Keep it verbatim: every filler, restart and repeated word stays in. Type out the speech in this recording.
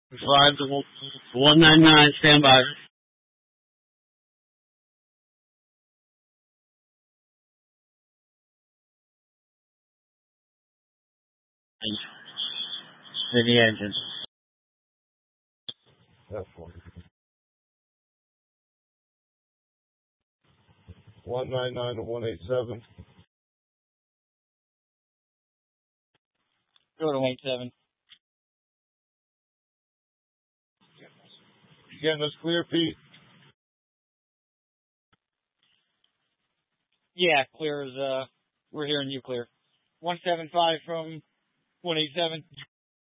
Five to one nine nine, stand by. In the engine. That's one. One nine nine to one eight seven. Go to eight seven. Getting us clear, Pete? Yeah, clear as uh we're hearing you clear. One seven five from one eight seven.